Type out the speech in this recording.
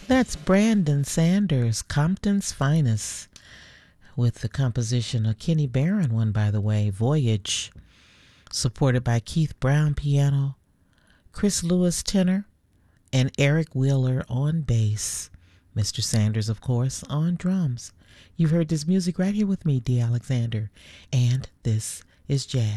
That's Brandon Sanders, Compton's Finest, with the composition of Kenny Barron one, by the way, Voyage, supported by Keith Brown piano, Chris Lewis tenor, and Eric Wheeler on bass. Mr. Sanders, of course, on drums. You've heard this music right here with me, D. Alexander, and this is Jazz.